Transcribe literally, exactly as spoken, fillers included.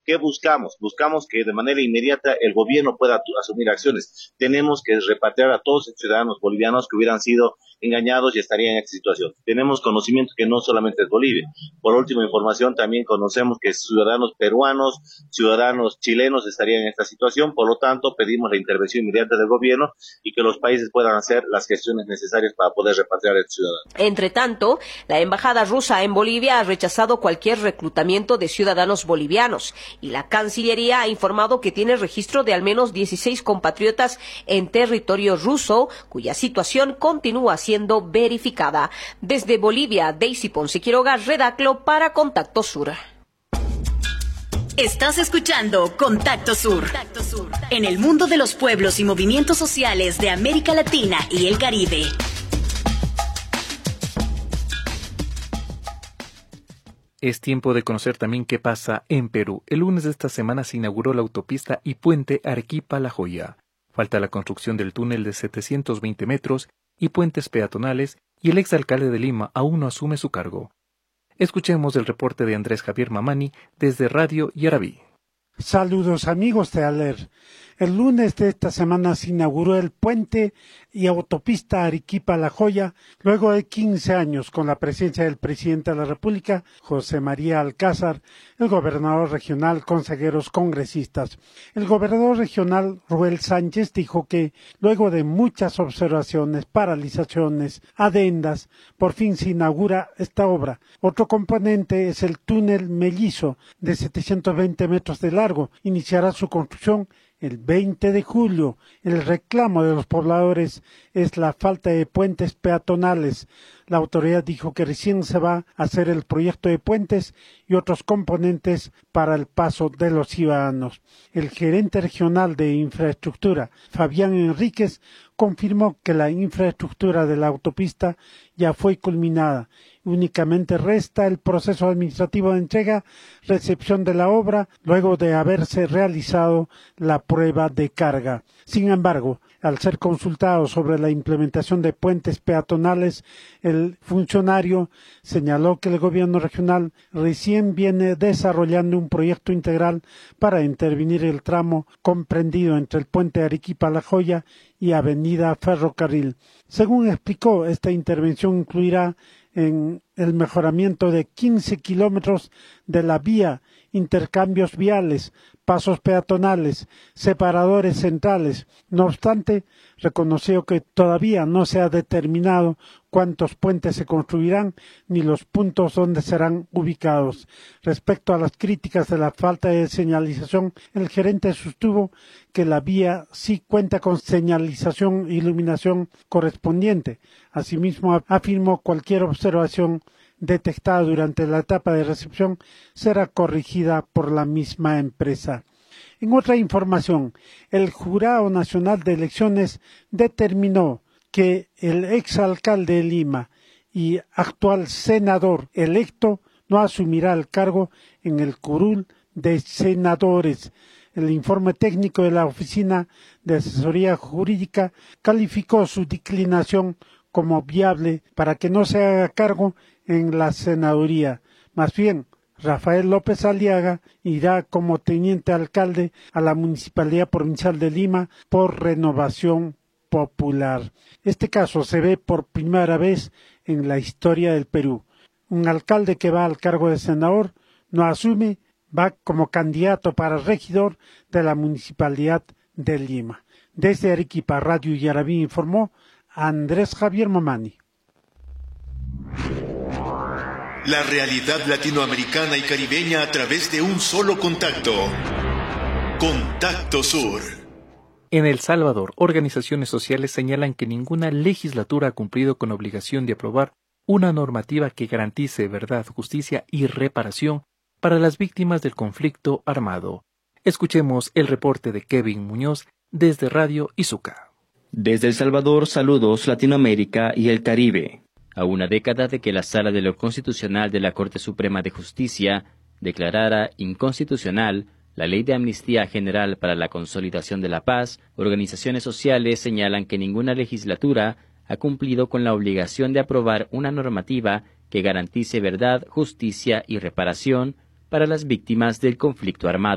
¿Qué buscamos? Buscamos que de manera inmediata el gobierno pueda asumir acciones. Tenemos que repatriar a todos los ciudadanos bolivianos que hubieran sido engañados y estarían en esta situación. Tenemos conocimiento que no solamente es Bolivia. Por última información, también conocemos que ciudadanos peruanos, ciudadanos chilenos estarían en esta situación. Por lo tanto, pedimos la intervención inmediata del gobierno y que los países puedan hacer las gestiones necesarias para poder repatriar a estos ciudadanos. Entre tanto, la embajada rusa en Bolivia ha rechazado cualquier reclutamiento de ciudadanos bolivianos y la Cancillería ha informado que tiene registro de al menos dieciséis compatriotas en territorio ruso, cuya situación continúa siendo verificada. Desde Bolivia, Daisy Ponce Quiroga, Redaclo para Contacto Sur. Estás escuchando Contacto Sur. En el mundo de los pueblos y movimientos sociales de América Latina y el Caribe. Es tiempo de conocer también qué pasa en Perú. El lunes de esta semana se inauguró la autopista y puente Arequipa-La Joya. Falta la construcción del túnel de setecientos veinte metros y puentes peatonales, y el exalcalde de Lima aún no asume su cargo. Escuchemos el reporte de Andrés Javier Mamani desde Radio Yarabí. Saludos amigos de Aler. El lunes de esta semana se inauguró el puente y autopista Arequipa-La Joya, luego de quince años con la presencia del presidente de la República, José María Alcázar, el gobernador regional, consejeros, congresistas. El gobernador regional, Ruel Sánchez, dijo que luego de muchas observaciones, paralizaciones, adendas, por fin se inaugura esta obra. Otro componente es el túnel mellizo de setecientos veinte metros de largo. Iniciará su construcción el veinte de julio. El reclamo de los pobladores es la falta de puentes peatonales. La autoridad dijo que recién se va a hacer el proyecto de puentes y otros componentes para el paso de los ciudadanos. El gerente regional de infraestructura, Fabián Enríquez, confirmó que la infraestructura de la autopista ya fue culminada. Únicamente resta el proceso administrativo de entrega, recepción de la obra, luego de haberse realizado la prueba de carga. Sin embargo, al ser consultado sobre la implementación de puentes peatonales, el funcionario señaló que el gobierno regional recién viene desarrollando un proyecto integral para intervenir el tramo comprendido entre el puente Arequipa-La Joya y Avenida Ferrocarril. Según explicó, esta intervención incluirá en el mejoramiento de quince kilómetros de la vía, intercambios viales, pasos peatonales, separadores centrales. No obstante, reconoció que todavía no se ha determinado cuántos puentes se construirán ni los puntos donde serán ubicados. Respecto a las críticas de la falta de señalización, el gerente sostuvo que la vía sí cuenta con señalización e iluminación correspondiente. Asimismo, afirmó cualquier observación detectada durante la etapa de recepción será corregida por la misma empresa. En otra información, el Jurado Nacional de Elecciones determinó que el exalcalde de Lima y actual senador electo no asumirá el cargo en el curul de senadores. El informe técnico de la Oficina de Asesoría Jurídica calificó su declinación como viable para que no se haga cargo en la senaduría. Más bien, Rafael López Aliaga irá como teniente alcalde a la Municipalidad Provincial de Lima por renovación popular. Este caso se ve por primera vez en la historia del Perú. Un alcalde que va al cargo de senador no asume, va como candidato para regidor de la Municipalidad de Lima. Desde Arequipa, Radio Yarabí informó Andrés Javier Mamani. La realidad latinoamericana y caribeña a través de un solo contacto. Contacto Sur. En El Salvador, organizaciones sociales señalan que ninguna legislatura ha cumplido con la obligación de aprobar una normativa que garantice verdad, justicia y reparación para las víctimas del conflicto armado. Escuchemos el reporte de Kevin Muñoz desde Radio Izuca. Desde El Salvador, saludos Latinoamérica y el Caribe. A una década de que la Sala de lo Constitucional de la Corte Suprema de Justicia declarara inconstitucional la Ley de Amnistía General para la Consolidación de la Paz, organizaciones sociales señalan que ninguna legislatura ha cumplido con la obligación de aprobar una normativa que garantice verdad, justicia y reparación para las víctimas del conflicto armado.